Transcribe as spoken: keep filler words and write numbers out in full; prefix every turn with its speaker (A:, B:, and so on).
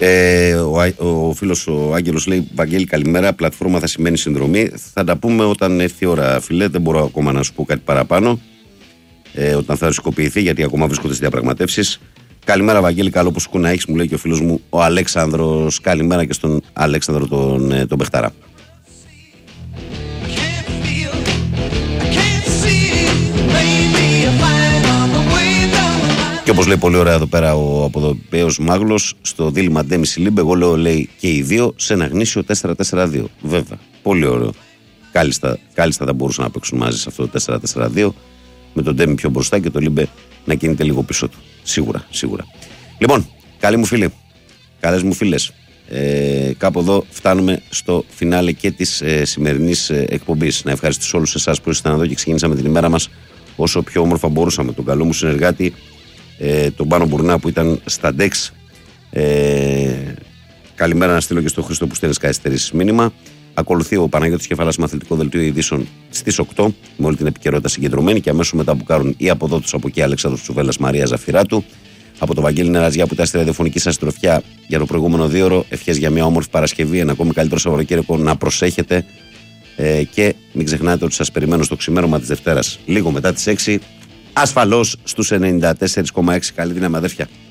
A: Ε, ο ο φίλος ο Άγγελος λέει: Βαγγέλη, καλημέρα. Πλατφόρμα θα σημαίνει συνδρομή. Θα τα πούμε όταν έρθει η ώρα, φίλε. Δεν μπορώ ακόμα να σου πω κάτι παραπάνω. Ε, όταν θα οριστικοποιηθεί, γιατί ακόμα βρίσκονται στις διαπραγματεύσεις. Καλημέρα, Βαγγέλη. Καλό που σου να έχεις, μου λέει και ο φίλος μου ο Αλέξανδρος. Καλημέρα και στον Αλέξανδρο τον, τον Μπεχταρά. Και όπως λέει πολύ ωραία εδώ πέρα ο αποδοπαίος Μάγλος, στο δίλημμα Ντέμις Λίμπε, εγώ λέω λέει και οι δύο σε ένα γνήσιο τέσσερα τέσσερα δύο. Βέβαια, πολύ ωραίο. Κάλλιστα, κάλλιστα θα μπορούσαν να παίξουν μαζί σε αυτό το τέσσερα τέσσερα δύο, με τον Ντέμι πιο μπροστά και το Λίμπε να κινείται λίγο πίσω του. Σίγουρα, σίγουρα. Λοιπόν, καλοί μου φίλοι, καλές μου φίλες, ε, κάπου εδώ φτάνουμε στο φινάλε και της ε, σημερινής ε, εκπομπής. Να ευχαριστήσω όλους εσάς που ήσασταν εδώ και ξεκινήσαμε την ημέρα μας όσο πιο όμορφα μπορούσαμε. Τον καλό μου συνεργάτη, Ε, τον Πάνο Μπουρνά που ήταν στα ντεξ. Ε, καλημέρα να στείλω και στο Χρήστο που στέλνει καθυστερήσεις μήνυμα. Ακολουθεί ο Παναγιώτης Κεφαλάς με αθλητικό δελτίο ειδήσεων στις οκτώ, με όλη την επικαιρότητα συγκεντρωμένη, και αμέσως μετά που κάνουν οι από εδώ τους από εκεί Αλέξανδρος Τσουβέλλας, Μαρία Ζαφυράτου. Από το Βαγγέλη Νεραζιά που ήταν στη ραδιοφωνική σας συντροφιά για το προηγούμενο δύο ώρο. Ευχές για μια όμορφη Παρασκευή, ένα ακόμη καλύτερο Σαββατοκύριακο. Να προσέχετε ε, και μην ξεχνάτε ότι σας περιμένω στο ξημέρωμα της Δευτέρας λίγο μετά τις έξι. Ασφαλώς στους ενενήντα τέσσερα κόμμα έξι. Καλή δύναμη, αδέρφια.